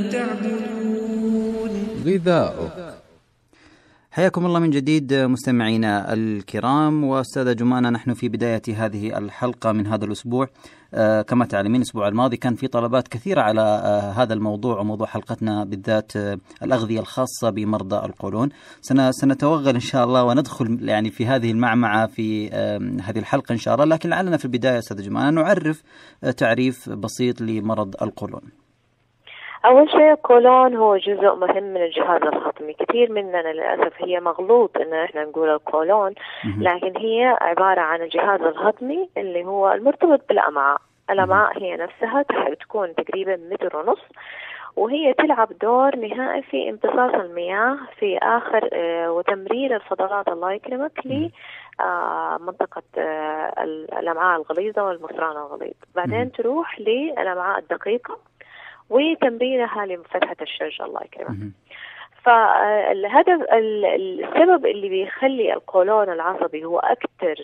تعبدون. غذاؤك. حياكم الله من جديد مستمعينا الكرام. وأستاذة جمانة، نحن في بداية هذه الحلقة من هذا الأسبوع. كما تعلمين الأسبوع الماضي كان في طلبات كثيرة على هذا الموضوع، وموضوع حلقتنا بالذات الأغذية الخاصة بمرضى القولون. سنتوغل إن شاء الله وندخل يعني في هذه المعمعة في هذه الحلقة إن شاء الله. لكن لعلنا في البداية أستاذة جمانة نعرف تعريف بسيط لمرض القولون. أول شيء القولون هو جزء مهم من الجهاز الهضمي. كثير مننا للأسف هي مغلوط إن إحنا نقول القولون، لكن هي عبارة عن الجهاز الهضمي اللي هو المرتبط بالأمعاء. الأمعاء هي نفسها تكون تقريبا 1.5 متر، وهي تلعب دور نهائي في امتصاص المياه في آخر وتمرير الفضلات الله يكرمك لمنطقة الأمعاء الغليظة والمصران الغليظ. بعدين تروح للأمعاء الدقيقة وتمريرها لفتحة الشرج الله يكرمك. فالهدف السبب اللي بيخلي القولون العصبي هو أكثر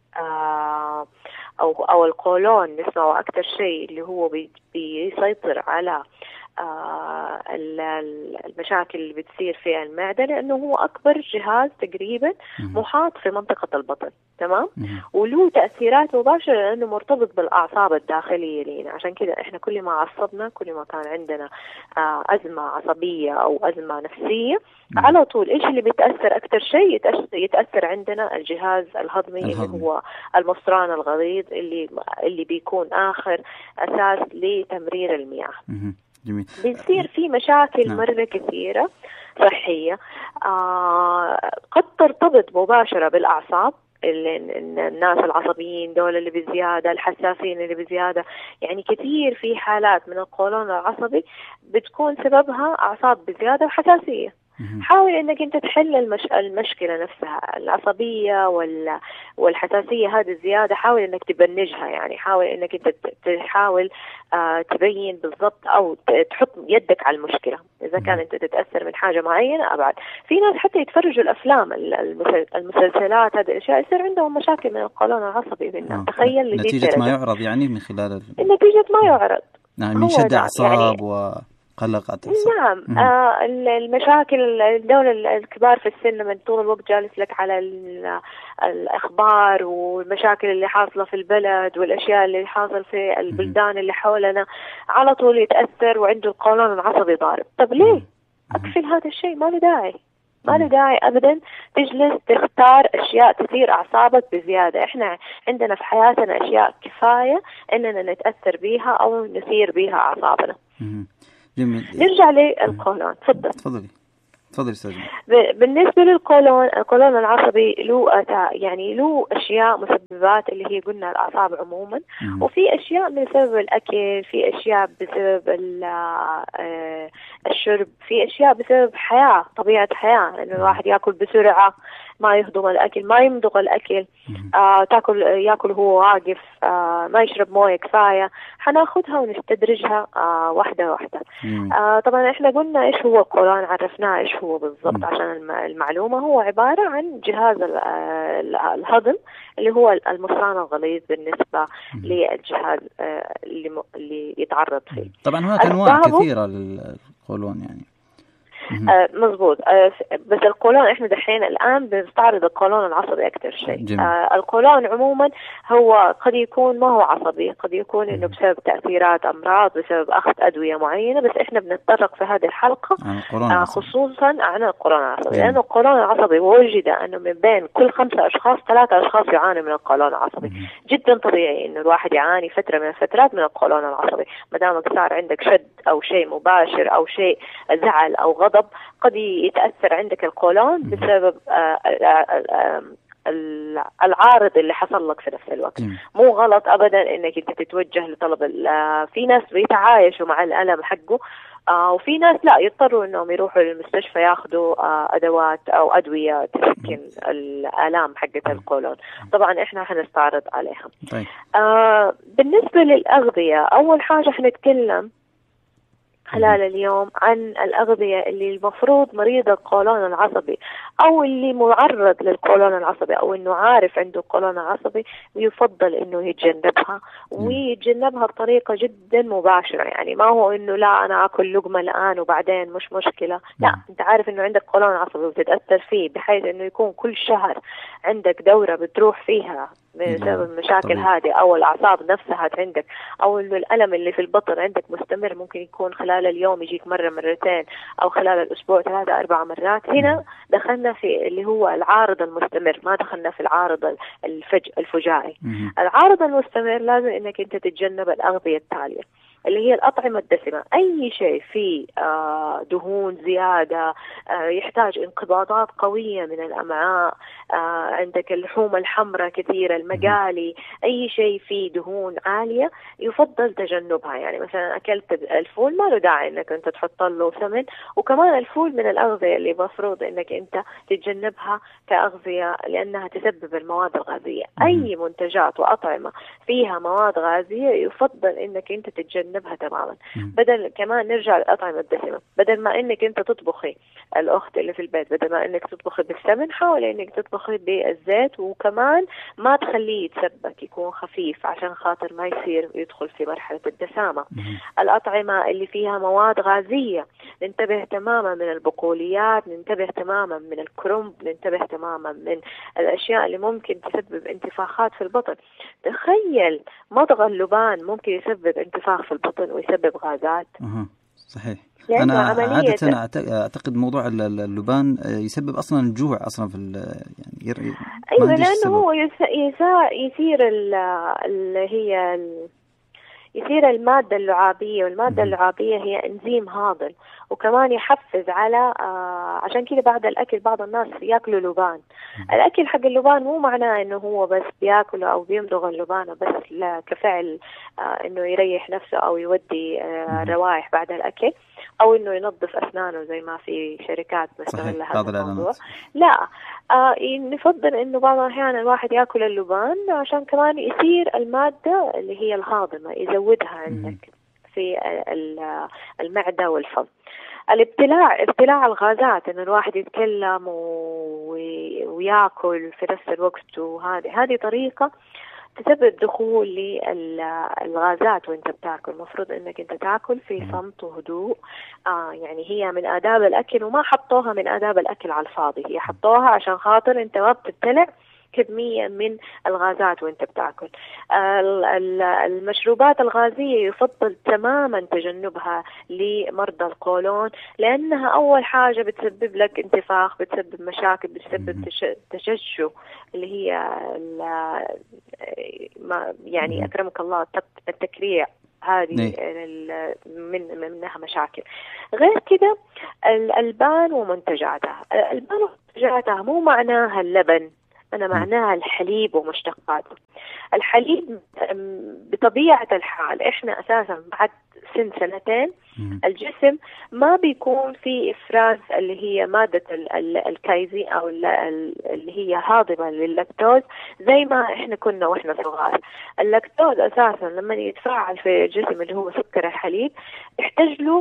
أو القولون نسمعه أكثر شيء اللي هو بيسيطر على المشاكل اللي بتصير في المعدة، لأنه هو أكبر جهاز تقريبا محاط في منطقة البطن. تمام. وله تأثيرات مباشرة لأنه مرتبط بالأعصاب الداخلية لينا. عشان كده إحنا كل ما عصبنا، كل ما كان عندنا أزمة عصبية أو أزمة نفسية، على طول إيش اللي بيتأثر أكتر شيء؟ يتأثر عندنا الجهاز الهضمي اللي هو المصران الغليظ اللي بيكون آخر أساس لتمرير المياه. بيصير في مشاكل مرة كثيرة صحية قد ترتبط مباشرة بالأعصاب. الناس العصبيين دول اللي بزيادة، الحساسين اللي بزيادة، يعني كثير في حالات من القولون العصبي بتكون سببها أعصاب بزيادة وحساسية. حاول انك انت تحل المشكلة نفسها، العصبية والحساسية هذه الزيادة، حاول انك تبنجها. يعني حاول انك انت تحاول تبين بالضبط او تحط يدك على المشكلة. اذا كان انت تتأثر من حاجة معينة ابعد. في ناس حتى يتفرجوا الافلام المسلسلات، هذه الاشياء يصير عندهم مشاكل من القولون العصبي بالناس. تخيل نتيجة ما يعرض يعني من خلال نتيجة ما يعرض من شد اعصاب قلقت. نعم. المشاكل الدولة الكبار في السن من طول الوقت جالس لك على الأخبار والمشاكل اللي حاصلة في البلد والأشياء اللي حاصل في البلدان اللي حولنا، على طول يتأثر وعنده القولون العصبي ضارب. طب ليه؟ أقفل هذا الشيء، ما له داعي. ما له داعي أبدا تجلس تختار أشياء تثير أعصابك بزيادة. إحنا عندنا في حياتنا أشياء كفاية إننا نتأثر بيها أو نثير بيها أعصابنا. جميل. نرجع للقولون. تفضلي استاذ. بالنسبه للقولون، القولون العصبي له اشياء مسببات اللي هي قلنا الاعصاب عموما، وفي اشياء بسبب الاكل، في اشياء بسبب الشرب، في اشياء بسبب طبيعه حياه، انه الواحد ياكل بسرعه، ما يهضم الأكل، ما يمضغ الأكل، يأكل هو واقف، ما يشرب موية كفاية. حناخدها ونستدرجها واحدة واحدة. طبعا احنا قلنا ايش هو القولون، عرفناه ايش هو بالضبط عشان المعلومة. هو عبارة عن جهاز الهضم اللي هو المصران الغليظ بالنسبة للجهاز اللي يتعرض فيه. طبعا هناك أنواع كثيرة للقولون يعني. مظبوط. بس القولون احنا دحين الآن بنستعرض القولون العصبي أكثر شيء. القولون عموما هو قد يكون ما هو عصبي، قد يكون إنه بسبب تأثيرات أمراض، بسبب أخذ أدوية معينة، بس احنا بنتطرق في هذه الحلقة خصوصا عن القولون العصبي، لأنه القولون العصبي وجد أنه من بين كل 5 أشخاص 3 أشخاص يعانوا من القولون العصبي. جدا طبيعي إنه الواحد يعاني فترة من الفترات من القولون العصبي. ما دامك صار عندك شد أو شيء مباشر أو شيء زعل أو غضب، قد يتأثر عندك القولون بسبب العارض اللي حصل لك في نفس الوقت. مو غلط أبدا إنك أنت تتوجه لطلب في ناس بيتعايشوا مع الألم حقه، وفي ناس لا، يضطروا إنهم يروحوا للمستشفى ياخذوا أدوات أو أدوية تسكن الآلام حقة القولون. طبعا إحنا حنستعرض عليها. طيب. بالنسبة للأغذية، أول حاجة حنتكلم خلال اليوم عن الأغذية اللي المفروض مريض القولون العصبي أو اللي معرض للقولون العصبي أو إنه عارف عنده قولون عصبي يفضل إنه يتجنبها، ويتجنبها بطريقة جدا مباشرة. يعني ما هو إنه لا أنا أكل لقمة الآن وبعدين مش مشكلة، لا، أنت عارف إنه عندك قولون عصبي وتتأثر فيه، بحيث إنه يكون كل شهر عندك دورة بتروح فيها بسبب المشاكل هذه، أو الأعصاب نفسها عندك، أو إنه الألم اللي في البطن عندك مستمر، ممكن يكون خلال اليوم يجيك مرة مرتين، أو خلال الأسبوع 3-4 مرات. هنا دخلنا في اللي هو العارض المستمر، ما دخلنا في العارض الفجائي. العارض المستمر لازم إنك أنت تتجنب الأغذية التالية، اللي هي الأطعمة الدسمة. أي شيء فيه دهون زيادة، يحتاج انقباضات قوية من الأمعاء، عندك اللحوم الحمراء كثيرة، المقالي، أي شيء فيه دهون عالية يفضل تجنبها. يعني مثلا أكلت الفول، ما له داعي إنك أنت تحط له سمن، وكمان الفول من الأغذية اللي مفروض إنك أنت تتجنبها كأغذية لأنها تسبب المواد الغازية. أي منتجات وأطعمة فيها مواد غازية يفضل إنك أنت تتجنبها تماما. بدل كمان نرجع للأطعمة الدسمة، بدل ما إنك أنت تطبخي الأخت اللي في البيت، بدل ما إنك تطبخي بالسمن، حاولي إنك تطبخي بالزيت، وكمان ما تخليه يتسبك، يكون خفيف عشان خاطر ما يصير يدخل في مرحلة الدسامة. الأطعمة اللي فيها مواد غازية ننتبه تماما من البقوليات، ننتبه تماما من الكرنب، ننتبه تماما من الأشياء اللي ممكن تسبب انتفاخات في البطن. تخيل مضغ اللبان ممكن يسبب انتفاخ في البطن ويسبب غازات. صحيح. أنا عادة أعتقد موضوع اللبان يسبب أصلا الجوع أصلا في يعني أيوة، لأنه هو يثير اللي هي يصير المادة اللعابية، والمادة اللعابية هي إنزيم هاضم، وكمان يحفز على عشان كده بعد الأكل بعض الناس يأكلوا لبان. الأكل حق اللبان مو معناه إنه هو بس بيأكله أو بيمضغ اللبانة بس كفعل إنه يريح نفسه أو يودي روائح بعد الأكل، أو إنه ينظف أسنانه زي ما في شركات مستغلة هذا الموضوع. لا، نفضل إنه بعض الأحيان الواحد يأكل اللبان عشان كمان يثير المادة اللي هي الهاضمة، يزودها عندك في المعدة والفم. ابتلاع الغازات، إنه الواحد يتكلم ويأكل في نفس الوقت، وهذه طريقة تسبب دخول للغازات وانت بتاكل. المفروض انك انت تاكل في صمت وهدوء. يعني هي من آداب الأكل، وما حطوها من آداب الأكل على الفاضي، هي حطوها عشان خاطر انت ما بتبتلع كمية من الغازات وانت بتاكل. المشروبات الغازية يفضل تماما تجنبها لمرضى القولون، لأنها أول حاجة بتسبب لك انتفاخ، بتسبب مشاكل، بتسبب تشجع اللي هي يعني أكرمك الله التكريع، هذه منها مشاكل. غير كده الألبان ومنتجاتها، الألبان ومنتجاتها مو معناها اللبن، أنا معناها الحليب ومشتقاته. الحليب بطبيعة الحال إحنا أساسا بعد سنتين الجسم ما بيكون في إفراز اللي هي مادة الكايزين أو اللي هي هاضمة لللاكتوز زي ما إحنا كنا وإحنا صغار. اللاكتوز أساسا لما يتفاعل في الجسم اللي هو سكر الحليب يحتاج له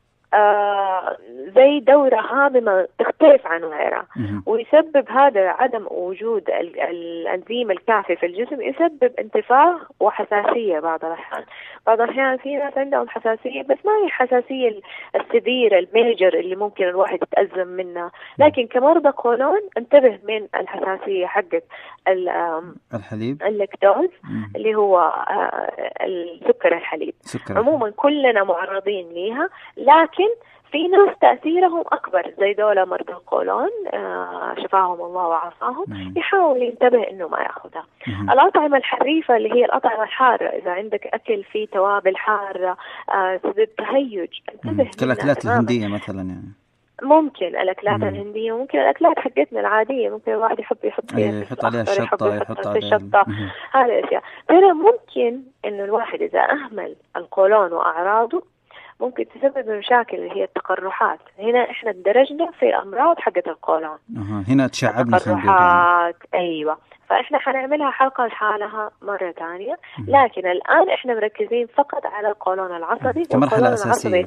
زي دورة هاضمة تختلف عن غيرها، ويسبب هذا عدم وجود الأنزيم الكافي في الجسم، يسبب انتفاخ وحساسية. بعض الأحيان في ناس عندهم حساسية، بس ما هي حساسية السبير الميجر اللي ممكن الواحد يتأزم منها، لكن كمرضى قولون انتبه من الحساسية حقت الحليب، اللاكتوز اللي هو السكر الحليب. عموما كلنا معرضين ليها، لكن في ناس تأثيرهم أكبر زي دولة مرضى القولون شفاهم الله وعافاهم، يحاول ينتبه إنه ما يأخذها. الأطعمة الحريفة اللي هي الأطعمة الحارة، إذا عندك أكل فيه توابل حارة تسبب تهيج، انتبه. كالأكلات الهندية مثلا يعني. ممكن الأكلات الهندية، ممكن الأكلات حقتنا العادية، ممكن الواحد يحط فيها يحط عليها الشطة، يحط الشطة، هذه الأشياء. ترى ممكن إنه الواحد إذا أهمل القولون وأعراضه ممكن تسبب مشاكل اللي هي التقرحات. هنا إحنا درجنا في الأمراض حقت القولون. هنا تشعبنا التقرحات. أيوة، فإحنا حنعملها حلقة لحالها مرة تانية، لكن الآن إحنا مركزين فقط على القولون العصبي. كمرحلة أساسية.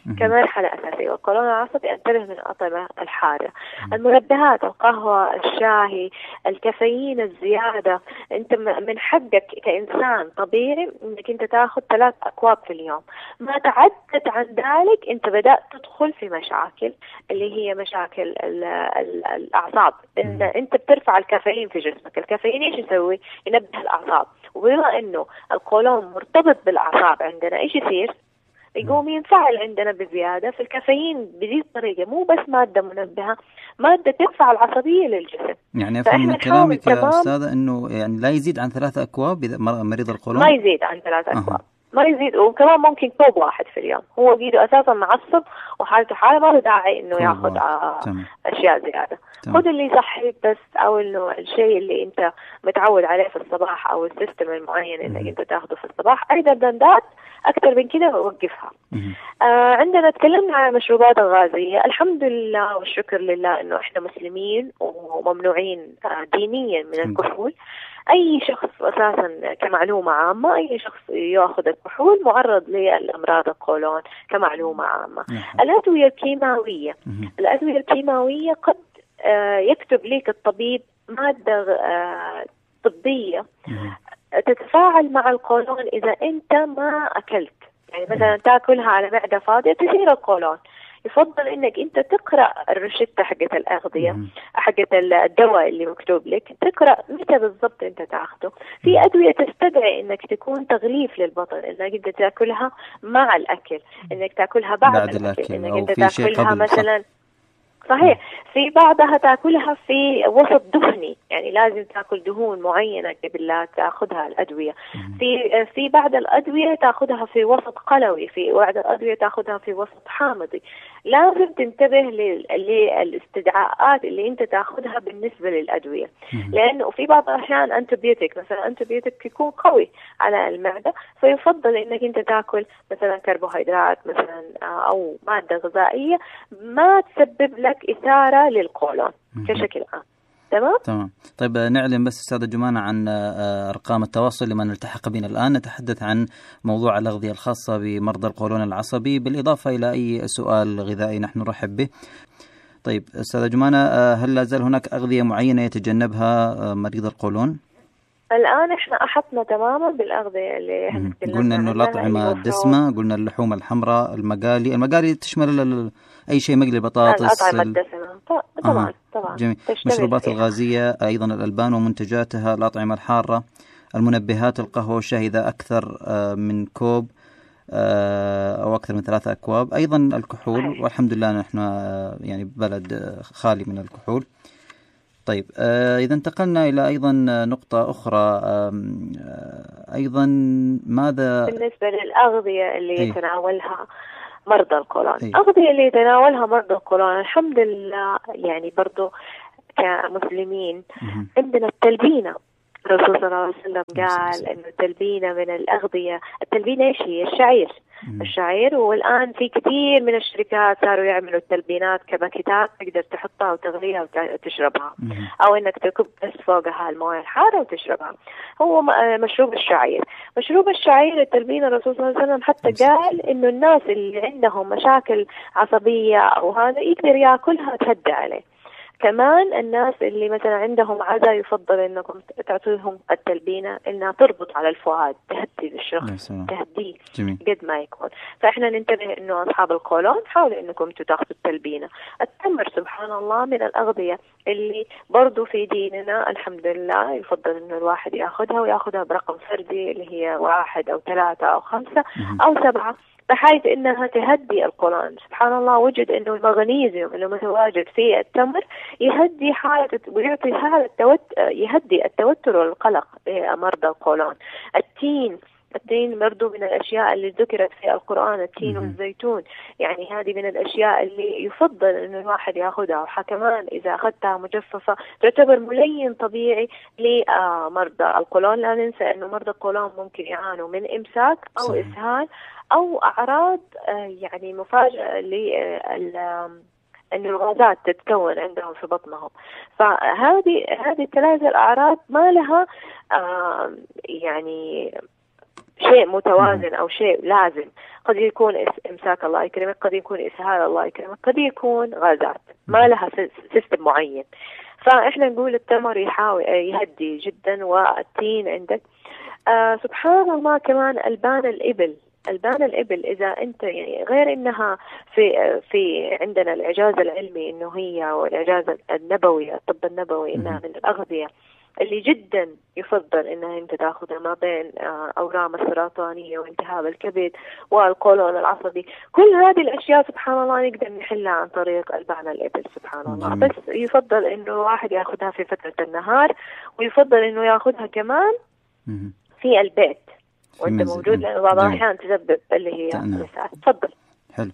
كمرحلة أساسية. والقولون العصبي انتبه من الأطعمة الحارة، المنبهات، القهوة، الشاي، الكافيين الزيادة. أنت من حقك كإنسان طبيعي أنك أنت تأخذ 3 أكواب في اليوم. ما تعدت عن ذلك أنت بدأت تدخل في مشاكل اللي هي مشاكل الأعصاب. إن أنت بترفع الكافيين في جسمك. الكافيين إيش يسوي؟ ينبه الأعصاب، وبما إنه القولون مرتبط بالأعصاب عندنا إيش يصير؟ يقوم ينفعل عندنا بزيادة. في الكافيين بهذه الطريقة مو بس مادة منبهة، مادة ترفع العصبية للجسم. يعني أفهم من كلامك يا أستاذة أنه يعني لا يزيد عن 3 أكواب إذا مريض القولون؟ ما يزيد عن 3 أكواب. ما يزيد. وكمان ممكن كوب واحد في اليوم. هو قيده أساسا معصب وحالته حالة، ما له داعي إنه ياخذ أشياء زيادة. خذ اللي يصحيك بس، أو إنه الشيء اللي أنت متعود عليه في الصباح، أو السيستم المعين إنك أنت تاخذه في الصباح. أيضا دندات أكثر من كده وقفها. عندنا تكلمنا عن المشروبات الغازية. الحمد لله والشكر لله إنه إحنا مسلمين وممنوعين دينيا من الكحول. أي شخص أساسا كمعلومة عامة، أي شخص يأخذ الكحول معرض للأمراض القولون كمعلومة عامة. الأدوية الكيماوية، الأدوية الكيماوية قد يكتب لك الطبيب مادة طبية تتفاعل مع القولون إذا أنت ما أكلت. يعني مثلا تأكلها على معدة فاضية تثير القولون. يفضل انك انت تقرأ الروشتة حقت الأغذية حقت الدواء اللي مكتوب لك، تقرأ متى بالضبط انت تاخده. في أدوية تستدعي انك تكون تغليف للبطن، انك انت تاكلها مع الأكل، انك تاكلها بعد الأكل، انك انت تاكلها مثلا صحيح. في بعضها تاكلها في وسط دهني، يعني لازم تاكل دهون معينة قبل لا تاخذها الأدوية. في بعض الأدوية تاخذها في وسط قلوي، في بعض الأدوية تاخذها في وسط حامضي. لازم تنتبه للاستدعاءات اللي انت تاخذها بالنسبة للأدوية، لأنه في بعض الأحيان أنتيبيوتيك مثلا، أنتيبيوتيك يكون قوي على المعدة، فيفضل انك انت تاكل مثلا كربوهيدرات مثلا أو مادة غذائية ما تسبب لك إثارة للقولون كشكل عام. تمام. طيب نعلم بس أستاذة جمانة عن أرقام التواصل لمن التحق بنا الآن. نتحدث عن موضوع الأغذية الخاصة بمرضى القولون العصبي، بالإضافة إلى أي سؤال غذائي نحن نرحب به. طيب أستاذة جمانة، هل لا زال هناك أغذية معينة يتجنبها مريض القولون؟ الآن إحنا أحطنا تماما بالأغذية اللي قلنا إنه الأطعمة الدسمة، قلنا اللحوم الحمراء، المقالي تشمل أي شيء مقلي، بطاطس، الأطعمة الدسمة طبعا جميل. مشروبات الغازية أيضا، الألبان ومنتجاتها، الأطعمة الحارة، المنبهات، القهوة والشاي إذا أكثر من كوب أو أكثر من 3 أكواب، أيضا الكحول. والحمد لله نحن يعني بلد خالي من الكحول. طيب إذا انتقلنا إلى أيضا نقطة أخرى، أيضا ماذا بالنسبة للأغذية اللي يتناولها مرضى القولون؟ الأغذية اللي يتناولها مرضى القولون الحمد لله يعني برضو كمسلمين عندنا التلبينة. الرسول صلى الله عليه وسلم قال إنه التلبينة من الأغذية. التلبينة إيش هي؟ الشعير. والآن في كثير من الشركات صاروا يعملوا التلبينات كباكيتات تقدر تحطها وتغليها وتشربها، أو إنك تكب بس فوقها المويه الحارة وتشربها. هو مشروب الشعير. مشروب الشعير التلبينة الرسول صلى الله عليه وسلم حتى قال إنه الناس اللي عندهم مشاكل عصبية أو هذا يقدر يأكلها تهدى عليه. كمان الناس اللي مثلا عندهم عزا يفضل انكم تعطيهم التلبينة انها تربط على الفؤاد، تهدي الشخص، تهديه قد ما يكون. فاحنا ننتبه انه اصحاب القولون حاولوا انكم تاخذوا التلبينة. التمر سبحان الله من الاغذية اللي برضو في ديننا الحمد لله يفضل انه الواحد ياخذها برقم فردي اللي هي 1 أو 3 أو 5 أو 7، بحيث انها تهدي القولون. سبحان الله وجد انه المغنيسيوم اللي متواجد في التمر يهدي حالة ويعطي حالة يهدي التوتر والقلق لمرضى القولون. التين برضو من الأشياء اللي ذكرت في القرآن، التين والزيتون، يعني هذه من الأشياء اللي يفضل إنه الواحد يأخذها. وكمان إذا أخذتها مجففة تعتبر ملين طبيعي لمرضى القولون. لا ننسى إنه مرضى القولون ممكن يعانوا من إمساك أو إسهال أو أعراض يعني مفاجئة أن الغازات تتكون عندهم في بطنهم. فهذه 3 الأعراض ما لها يعني شيء متوازن أو شيء لازم. قد يكون إمساك الله يكرمك، قد يكون إسهال الله يكرمك، قد يكون غازات، ما لها سيستم معين. فإحنا نقول التمر يحاول يهدي جدا، والتين عندك. سبحان الله كمان ألبان الإبل إذا أنت يعني غير إنها في عندنا الإعجاز العلمي إنه هي، والإعجاز النبوي الطب النبوي إنها من الأغذية اللي جدا يفضل إنها أنت تأخذها ما بين أورام السرطانية والتهاب الكبد والقولون العصبي. كل هذه الأشياء سبحان الله نقدر نحلها عن طريق ألبان الإبل سبحان الله. بس يفضل إنه الواحد يأخذها في فترة النهار، ويفضل إنه يأخذها كمان في البيت وانت موجود، لأنه بعض الأحيان تسبب اللي هي مساعد. تفضل. حلو.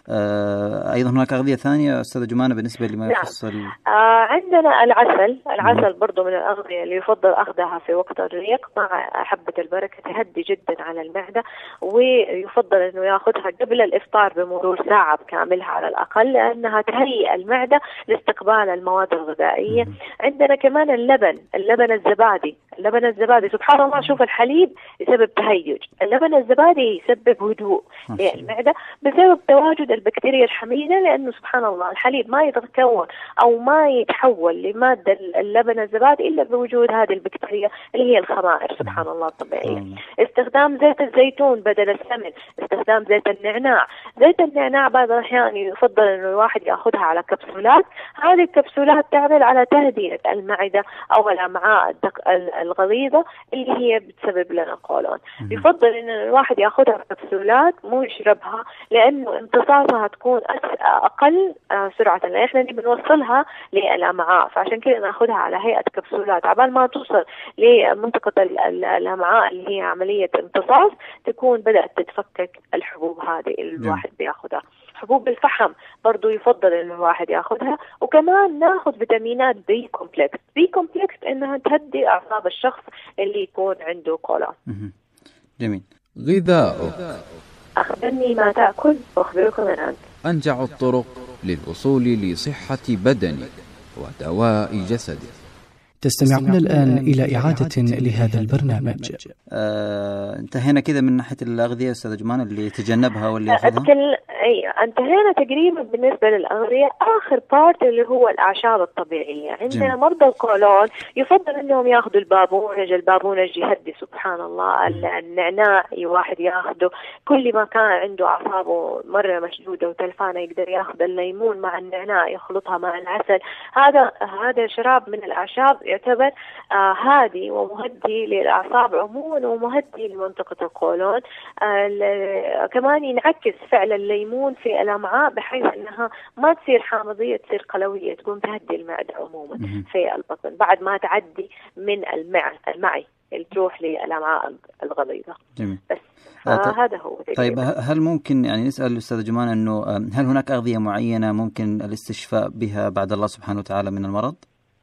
أيضا هناك أغذية ثانية أستاذة جمانة بالنسبة لما يخص عندنا العسل برضو من الأغذية اللي يفضل أخذها في وقت الريق مع حبة البركة، تهدي جدا على المعدة، ويفضل أنه يأخذها قبل الإفطار بمرور ساعة كاملها على الأقل، لأنها تهيئ المعدة لاستقبال المواد الغذائية. عندنا كمان اللبن الزبادي سبحان الله. شوف، الحليب يسبب تهيج، اللبن الزبادي يسبب هدوء للمعدة بسبب تواجد البكتيريا الحميدة، لأنه سبحان الله الحليب ما يتكون أو ما يتحول لمادة اللبن الزبادي إلا بوجود هذه البكتيريا اللي هي الخمائر سبحان الله الطبيعية. استخدام زيت الزيتون بدل السمن، استخدام زيت النعناع بعض الأحيان يفضل إنه الواحد يأخذها على كبسولات. هذه الكبسولات تعمل على تهدئة المعدة أو الأمعاء الغليظة اللي هي بتسبب لنا قولون. يفضل إن الواحد يأخذها كبسولات مو يشربها، لأنه امتصاصها تكون أقل سرعة، لأن إحنا بنوصلها للأمعاء، فعشان كده نأخذها على هيئة كبسولات عبال ما توصل لمنطقة الأمعاء اللي هي عملية امتصاص، تكون بدأت تتفكك الحبوب هذه اللي الواحد بيأخذها. حبوب الفحم برضو يفضل إنه الواحد يأخذها. وكمان نأخذ فيتامينات بي كومبلكس إنها تهدي أعصاب الشخص اللي يكون عنده قولون. جميل. غذاؤك. أخبرني ما تأكل وأخبركم الآن. أنجع الطرق للوصول لصحة بدنك ودواء جسدك. تستمعون الآن إلى إعادة لهذا البرنامج. انتهينا كذا من ناحية الأغذية أستاذ جمان اللي يتجنبها واللي يأخذها. انتهينا تقريبا بالنسبة للأغذية. آخر بارت اللي هو الأعشاب الطبيعية. عندنا مرضى القولون يفضل أنهم يأخذوا البابونج يهدي سبحان الله. النعناع واحد يأخذه، كل ما كان عنده أعصابه مرة مشدودة وتلفانة يقدر يأخذ الليمون مع النعناع يخلطها مع العسل. هذا شراب من الأعشاب يعتبر هادي ومهدي للأعصاب عموما ومهدي لمنطقة القولون. كمان ينعكس فعل الليمون في الأمعاء بحيث أنها ما تصير حامضية، تصير قلوية، تكون تهدي المعدة عموما في البطن بعد ما تعدي من المعي اللي تروح للأمعاء الغليظة. جميل. بس هذا هو. طيب هل ممكن يعني نسأل الأستاذ جمان أنه هل هناك أغذية معينة ممكن الاستشفاء بها بعد الله سبحانه وتعالى من المرض؟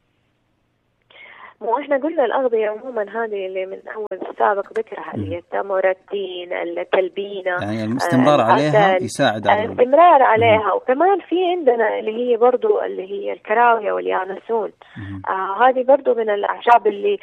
مو احنا قلنا الأغذية عموما هذه اللي من أول سابق ذكرها اللي هي التمر، التين، التلبينة، يعني الاستمرار عليها يساعد على الاستمرار عليها. وكمان في عندنا اللي هي برضو اللي هي الكراوية واليانسون. هذه برضو من الأعشاب اللي